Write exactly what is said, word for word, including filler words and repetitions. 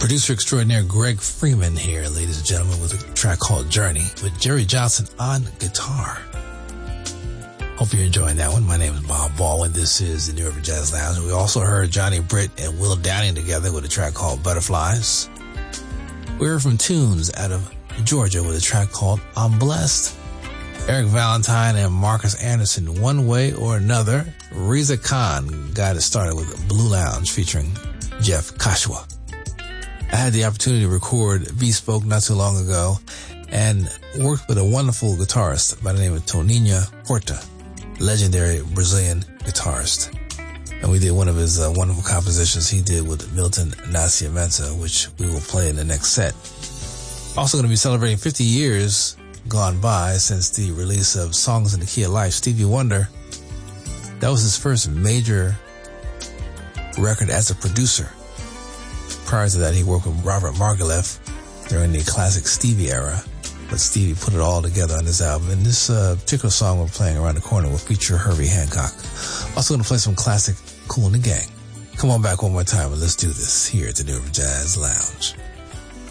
Producer extraordinaire Greg Freeman here, ladies and gentlemen, with a track called Journey with Jerry Johnson on guitar. Hope you're enjoying that one. My name is Bob Baldwin. This is the New River Jazz Lounge. We also heard Johnny Britt and Will Downing together with a track called Butterflies. We heard from Tunes out of Georgia with a track called I'm Blessed. Eric Valentine and Marcus Anderson, One Way or Another. Reza Khan got it started with Blue Lounge featuring Jeff Kashwa. I had the opportunity to record V-Spoke not too long ago and worked with a wonderful guitarist by the name of Toninho Horta, legendary Brazilian guitarist. And we did one of his uh, wonderful compositions he did with Milton Nascimento, which we will play in the next set. Also going to be celebrating fifty years gone by since the release of Songs in the Key of Life. Stevie Wonder, that was his first major record as a producer. Prior to that, he worked with Robert Margouleff during the classic Stevie era. But Stevie put it all together on this album. And this uh, particular song we're playing around the corner will feature Herbie Hancock. Also going to play some classic Kool and the Gang. Come on back one more time and let's do this here at the New River Jazz Lounge.